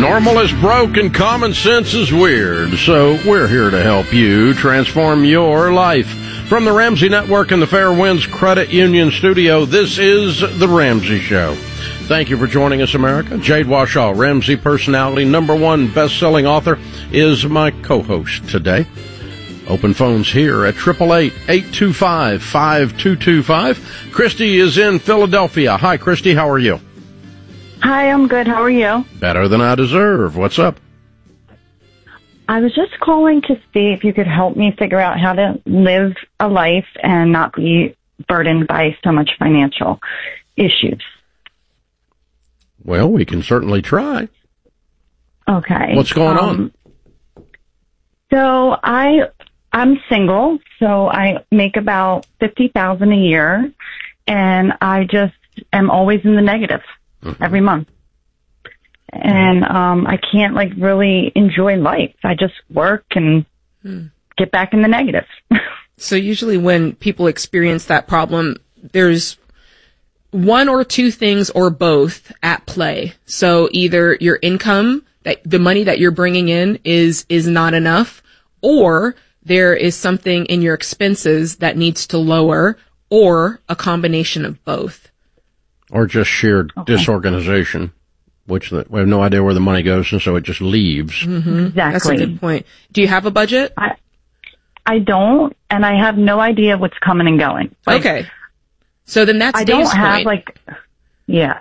Normal is broke and common sense is weird. So we're here to help you transform your life. From the Ramsey Network and the Fair Winds Credit Union Studio, this is The Ramsey Show. Thank you for joining us, America. Jade Warshaw, Ramsey personality, #1 best-selling author, is my co-host today. Open phones here at 888-825-5225. Christy is in Philadelphia. Hi, Christy. How are you? Hi, I'm good. How are you? Better than I deserve. What's up? I was just calling to see if you could help me figure out how to live a life and not be burdened by so much financial issues. Well, we can certainly try. Okay. What's going on? So I'm single, so I make about $50,000 a year, and I just am always in the negative every month. And I can't really enjoy life. I just work and get back in the negative. So usually when people experience that problem, there's one or two things or both at play. So either your income, the money that you're bringing in is not enough, or there is something in your expenses that needs to lower, or a combination of both. Or just sheer disorganization, which we have no idea where the money goes, and so it just leaves. Mm-hmm. Exactly. That's a good point. Do you have a budget? I don't, and I have no idea what's coming and going. Okay. So then that's Dave's point. I don't have, yeah.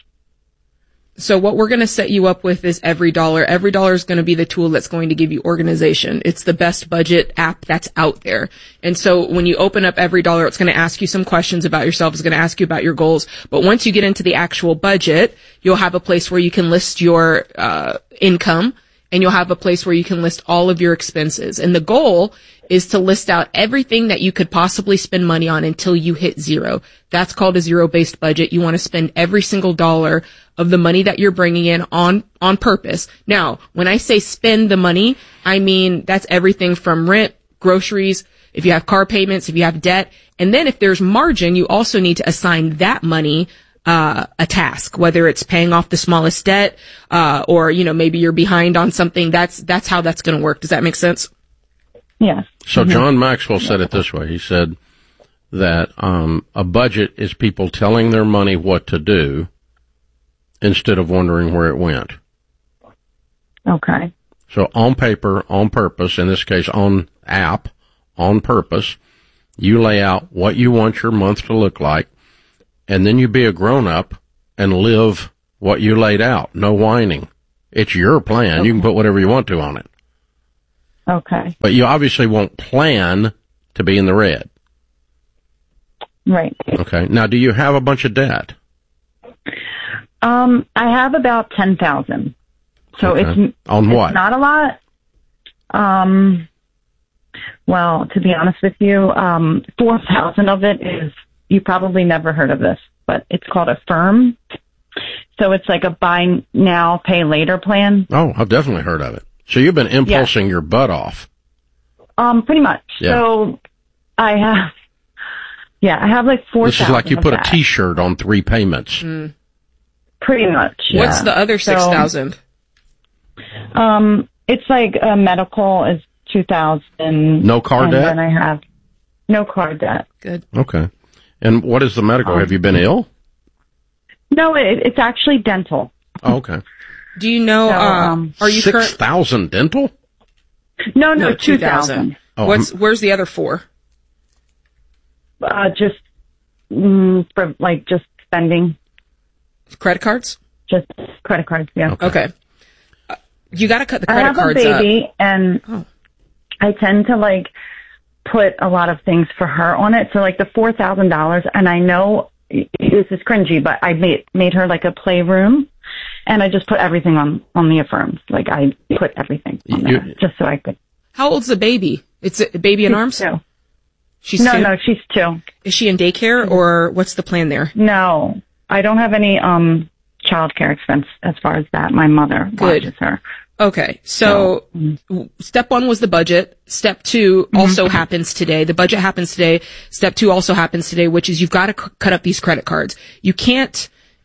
So what we're going to set you up with is Every Dollar. Every Dollar is going to be the tool that's going to give you organization. It's the best budget app that's out there. And so when you open up Every Dollar, it's going to ask you some questions about yourself. It's going to ask you about your goals. But once you get into the actual budget, you'll have a place where you can list your income, and you'll have a place where you can list all of your expenses. And the goal is to list out everything that you could possibly spend money on until you hit zero. That's called a zero-based budget. You want to spend every single dollar of the money that you're bringing in on purpose. Now, when I say spend the money, I mean that's everything from rent, groceries, if you have car payments, if you have debt. And then if there's margin, you also need to assign that money a task, whether it's paying off the smallest debt, or, maybe you're behind on something. That's how that's going to work. Does that make sense? Yeah. So John Maxwell said it this way. He said that a budget is people telling their money what to do instead of wondering where it went. Okay. So on paper, on purpose, in this case on app, on purpose, you lay out what you want your month to look like, and then you be a grown-up and live what you laid out. No whining. It's your plan. Okay. You can put whatever you want to on it. Okay. But you obviously won't plan to be in the red. Right. Okay. Now, do you have a bunch of debt? I have about $10,000. So it's on what? It's not a lot. Well, to be honest with you, 4,000 of it is, you probably never heard of this, but it's called a firm. So it's like a buy now, pay later plan. Oh, I've definitely heard of it. So you've been impulsing your butt off. Pretty much. Yeah. So I have like 4,000. This is like you put a T-shirt on 3 payments. Mm. Pretty much. Yeah. What's the other 6,000? It's like medical is 2,000. No car debt? And then I have no car debt. Good. Okay. And what is the medical? Have you been ill? No, it's actually dental. Oh, okay. Do you know, are you 6,000 dental? No, 2,000. Oh, where's the other 4? Just spending. Credit cards? Just credit cards, yeah. Okay. You got to cut the credit cards up. I have a baby, and I tend to put a lot of things for her on it. So the $4,000, and I know this is cringy, but I made her a playroom, and I just put everything on the Affirms. I put everything on there just so I could. How old's the baby? It's a baby in arms? 2. She's 2? No, she's 2. Is she in daycare, or what's the plan there? No, I don't have any childcare expense as far as that. My mother watches her. Okay, so step 1 was the budget. Step 2 also happens today. The budget happens today. Step 2 also happens today, which is you've got to cut up these credit cards. You can't,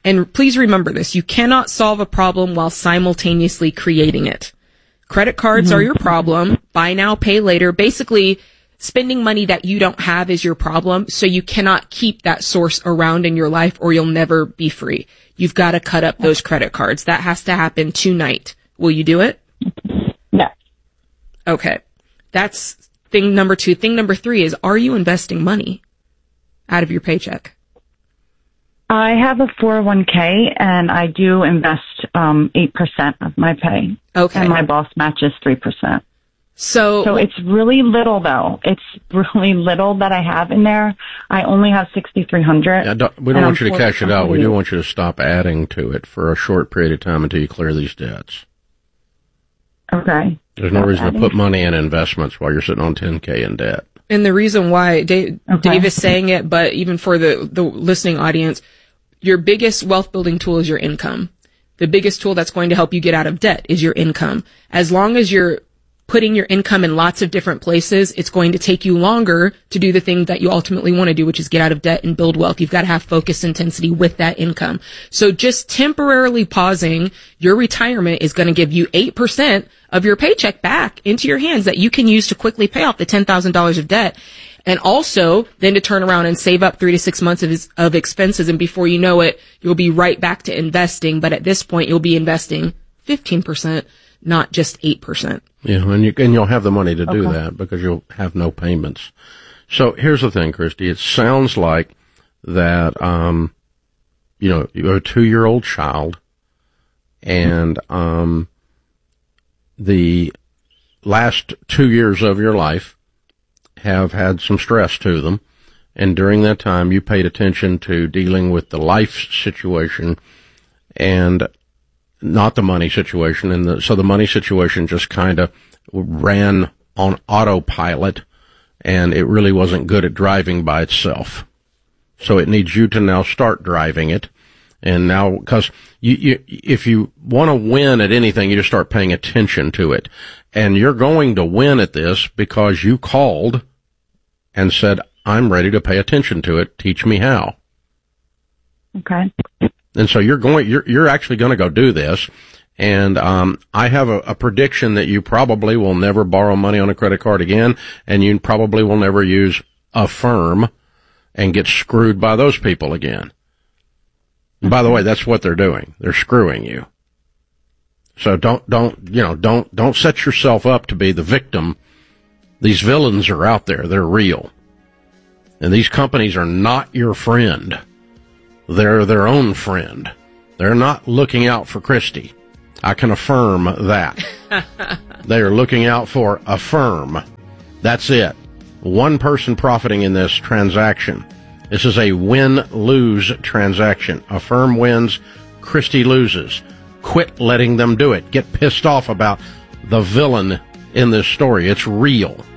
And please remember this, you cannot solve a problem while simultaneously creating it. Credit cards are your problem. Buy now, pay later. Basically, spending money that you don't have is your problem. So you cannot keep that source around in your life or you'll never be free. You've got to cut up those credit cards. That has to happen tonight. Will you do it? Yeah. Okay. That's thing number 2. Thing number 3 is, are you investing money out of your paycheck? I have a 401k and I do invest 8% of my pay. Okay. And my boss matches 3%. So it's really little though. It's really little that I have in there. I only have $6,300. Yeah, we don't want you to cash it out. We do want you to stop adding to it for a short period of time until you clear these debts. Okay. There's no reason to put money in investments while you're sitting on $10K in debt. And the reason why Dave is saying it, but even for the listening audience, your biggest wealth building tool is your income. The biggest tool that's going to help you get out of debt is your income. As long as you're putting your income in lots of different places, it's going to take you longer to do the thing that you ultimately want to do, which is get out of debt and build wealth. You've got to have focus intensity with that income. So just temporarily pausing your retirement is going to give you 8% of your paycheck back into your hands that you can use to quickly pay off the $10,000 of debt. And also then to turn around and save up 3 to 6 months of expenses. And before you know it, you'll be right back to investing. But at this point, you'll be investing 15%, not just 8%. Yeah, and you'll have the money to do that because you'll have no payments. So here's the thing, Christy. It sounds like that, you have a 2-year-old child, and the last 2 years of your life have had some stress to them, and during that time you paid attention to dealing with the life situation and not the money situation, and so the money situation just kind of ran on autopilot, and it really wasn't good at driving by itself. So it needs you to now start driving it, and now, because if you want to win at anything, you just start paying attention to it, and you're going to win at this because you called and said, "I'm ready to pay attention to it. Teach me how." Okay. And so you're actually going to go do this. And, I have a prediction that you probably will never borrow money on a credit card again. And you probably will never use Affirm and get screwed by those people again. And by the way, that's what they're doing. They're screwing you. So don't set yourself up to be the victim. These villains are out there. They're real. And these companies are not your friend. They're their own friend. They're not looking out for Christy. I can affirm that. They are looking out for Affirm. That's it. One person profiting in this transaction. This is a win-lose transaction. Affirm wins, Christy loses. Quit letting them do it. Get pissed off about the villain in this story. It's real.